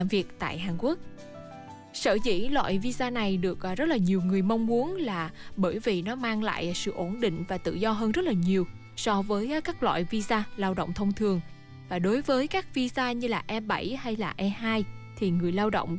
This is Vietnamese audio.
làm việc tại Hàn Quốc. Sở dĩ loại visa này được rất là nhiều người mong muốn là bởi vì nó mang lại sự ổn định và tự do hơn rất là nhiều so với các loại visa lao động thông thường. Và đối với các visa như là E7 hay là E2 thì người lao động